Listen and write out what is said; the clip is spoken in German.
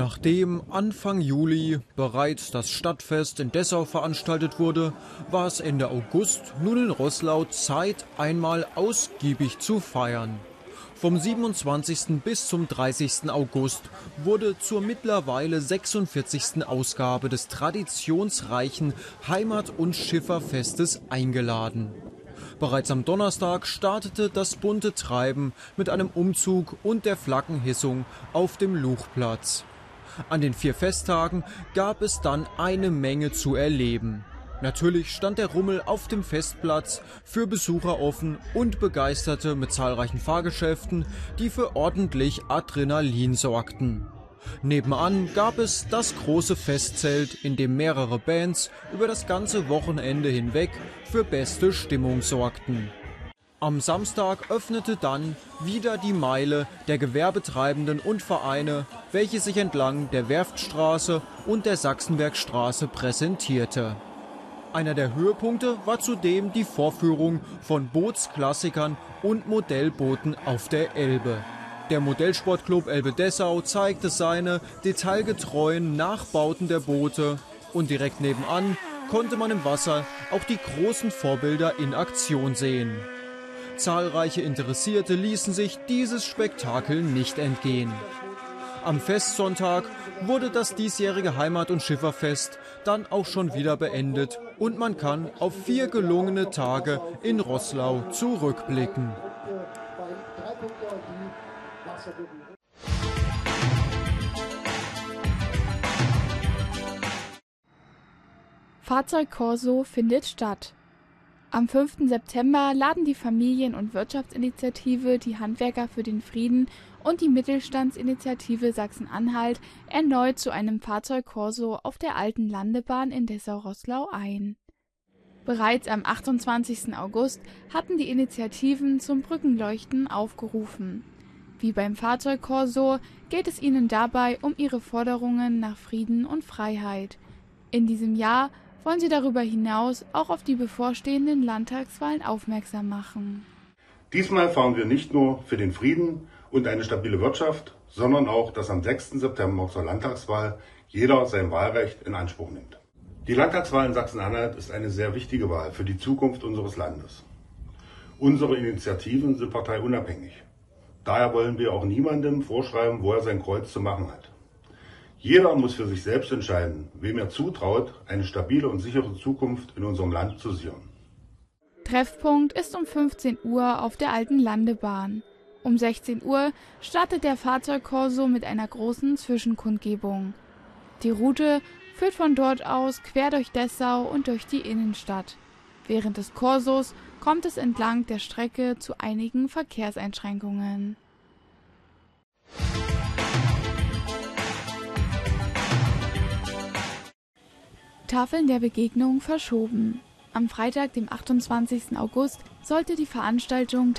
Nachdem Anfang Juli bereits das Stadtfest in Dessau veranstaltet wurde, war es Ende August nun in Roßlau Zeit, einmal ausgiebig zu feiern. Vom 27. bis zum 30. August wurde zur mittlerweile 46. Ausgabe des traditionsreichen Heimat- und Schifferfestes eingeladen. Bereits am Donnerstag startete das bunte Treiben mit einem Umzug und der Flaggenhissung auf dem Luchplatz. An den 4 Festtagen gab es dann eine Menge zu erleben. Natürlich stand der Rummel auf dem Festplatz für Besucher offen und Begeisterte mit zahlreichen Fahrgeschäften, die für ordentlich Adrenalin sorgten. Nebenan gab es das große Festzelt, in dem mehrere Bands über das ganze Wochenende hinweg für beste Stimmung sorgten. Am Samstag öffnete dann wieder die Meile der Gewerbetreibenden und Vereine, welche sich entlang der Werftstraße und der Sachsenbergstraße präsentierte. Einer der Höhepunkte war zudem die Vorführung von Bootsklassikern und Modellbooten auf der Elbe. Der Modellsportclub Elbe-Dessau zeigte seine detailgetreuen Nachbauten der Boote und direkt nebenan konnte man im Wasser auch die großen Vorbilder in Aktion sehen. Zahlreiche Interessierte ließen sich dieses Spektakel nicht entgehen. Am Festsonntag wurde das diesjährige Heimat- und Schifferfest dann auch schon wieder beendet und man kann auf 4 gelungene Tage in Roßlau zurückblicken. Fahrzeugkorso findet statt. Am 5. September laden die Familien- und Wirtschaftsinitiative, die Handwerker für den Frieden und die Mittelstandsinitiative Sachsen-Anhalt erneut zu einem Fahrzeugkorso auf der alten Landebahn in Dessau-Roßlau ein. Bereits am 28. August hatten die Initiativen zum Brückenleuchten aufgerufen. Wie beim Fahrzeugkorso geht es ihnen dabei um ihre Forderungen nach Frieden und Freiheit. In diesem Jahr wollen sie darüber hinaus auch auf die bevorstehenden Landtagswahlen aufmerksam machen. Diesmal fahren wir nicht nur für den Frieden und eine stabile Wirtschaft, sondern auch, dass am 6. September zur Landtagswahl jeder sein Wahlrecht in Anspruch nimmt. Die Landtagswahl in Sachsen-Anhalt ist eine sehr wichtige Wahl für die Zukunft unseres Landes. Unsere Initiativen sind parteiunabhängig. Daher wollen wir auch niemandem vorschreiben, wo er sein Kreuz zu machen hat. Jeder muss für sich selbst entscheiden, wem er zutraut, eine stabile und sichere Zukunft in unserem Land zu sichern. Treffpunkt ist um 15 Uhr auf der alten Landebahn. Um 16 Uhr startet der Fahrzeugkorso mit einer großen Zwischenkundgebung. Die Route führt von dort aus quer durch Dessau und durch die Innenstadt. Während des Korsos kommt es entlang der Strecke zu einigen Verkehrseinschränkungen. Tafeln der Begegnung verschoben. Am Freitag, dem 28. August, sollte die Veranstaltung